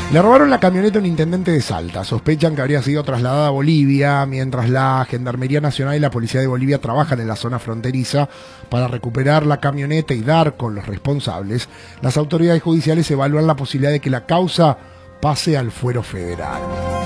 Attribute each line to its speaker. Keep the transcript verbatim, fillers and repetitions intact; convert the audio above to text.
Speaker 1: Le robaron la camioneta a un intendente de Salta. Sospechan que habría sido trasladada a Bolivia, mientras la Gendarmería Nacional y la Policía de Bolivia trabajan en la zona fronteriza para recuperar la camioneta y dar con los responsables. Las autoridades judiciales evalúan la posibilidad de que la causa pase al fuero federal.